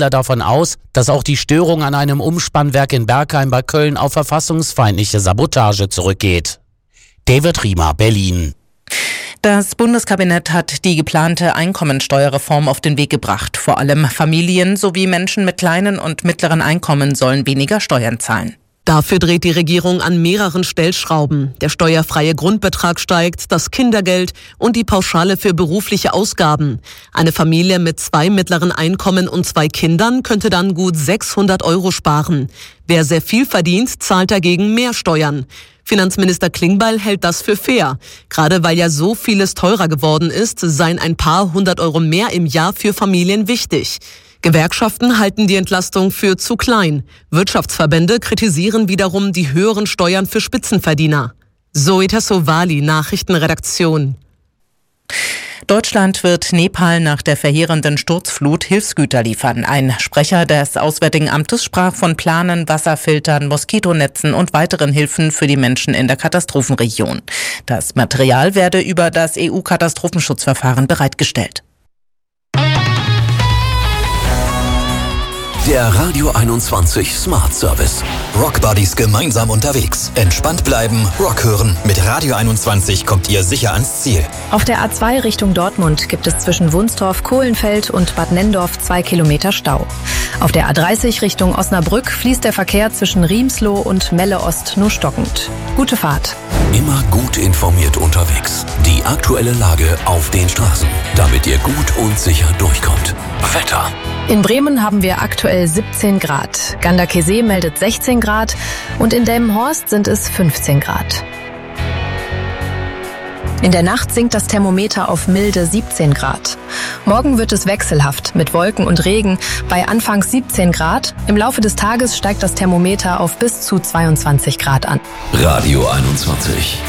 Ermittler davon aus, dass auch die Störung an einem Umspannwerk in Bergheim bei Köln auf verfassungsfeindliche Sabotage zurückgeht. David Riemer, Berlin. Das Bundeskabinett hat die geplante Einkommensteuerreform auf den Weg gebracht. Vor allem Familien sowie Menschen mit kleinen und mittleren Einkommen sollen weniger Steuern zahlen. Dafür dreht die Regierung an mehreren Stellschrauben. Der steuerfreie Grundbetrag steigt, das Kindergeld und die Pauschale für berufliche Ausgaben. Eine Familie mit 2 mittleren Einkommen und 2 Kindern könnte dann gut 600 € sparen. Wer sehr viel verdient, zahlt dagegen mehr Steuern. Finanzminister Klingbeil hält das für fair. Gerade weil ja so vieles teurer geworden ist, seien ein paar 100 € mehr im Jahr für Familien wichtig. Gewerkschaften halten die Entlastung für zu klein. Wirtschaftsverbände kritisieren wiederum die höheren Steuern für Spitzenverdiener. Zoe Tassovali, Nachrichtenredaktion. Deutschland wird Nepal nach der verheerenden Sturzflut Hilfsgüter liefern. Ein Sprecher des Auswärtigen Amtes sprach von Planen, Wasserfiltern, Moskitonetzen und weiteren Hilfen für die Menschen in der Katastrophenregion. Das Material werde über das EU-Katastrophenschutzverfahren bereitgestellt. Der Radio 21 Smart Service. Rock Buddies gemeinsam unterwegs. Entspannt bleiben, Rock hören. Mit Radio 21 kommt ihr sicher ans Ziel. Auf der A2 Richtung Dortmund gibt es zwischen Wunstorf, Kohlenfeld und Bad Nenndorf 2 Kilometer Stau. Auf der A30 Richtung Osnabrück fließt der Verkehr zwischen Riemsloh und Melle Ost nur stockend. Gute Fahrt. Immer gut informiert unterwegs. Die aktuelle Lage auf den Straßen, damit ihr gut und sicher durchkommt. Wetter. In Bremen haben wir aktuell 17 Grad. Ganderkesee meldet 16 Grad und in Delmenhorst sind es 15 Grad. In der Nacht sinkt das Thermometer auf milde 17 Grad. Morgen wird es wechselhaft mit Wolken und Regen bei anfangs 17 Grad. Im Laufe des Tages steigt das Thermometer auf bis zu 22 Grad an. Radio 21.